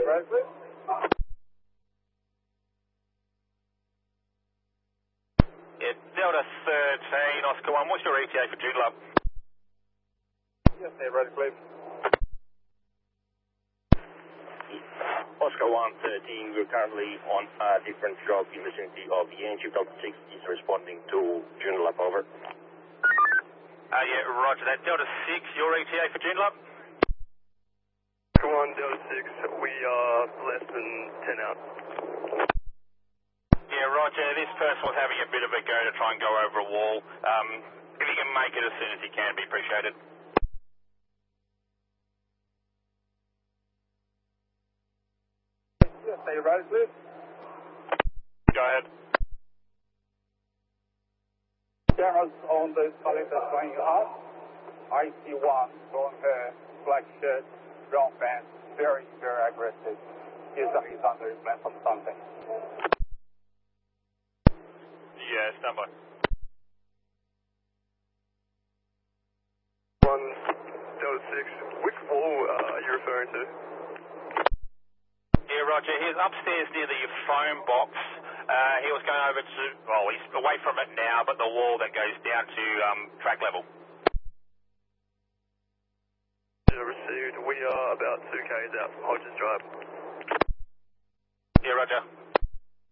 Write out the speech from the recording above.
right, please. Yeah, Delta 13, Oscar 1, what's your ETA for Joondalup? Yes, stay ready, please. Oscar 113, we're currently on a different job in the vicinity of the engine. Delta 6 is responding to Joondalup, over. Yeah, roger that. Delta 6, your ETA for Joondalup? Come on, Delta 6, we are less than 10 out. Yeah, roger. This person was having a bit of a go to try and go over a wall. If you can make it as soon as you can, be appreciated. Yes, stay ready, please. Go ahead. Cameras on the escalator showing up. IC1, long hair, black shirt, brown pants, very, very aggressive. He's under plan from something. Yeah, stand by. One, Delta 6, which wall are you referring to? Yeah, roger. He's upstairs near the phone box. He was going over to, well, he's away from it now, but the wall that goes down to track level. Received. We are about 2 k's out from Hodges Drive. Yeah, roger.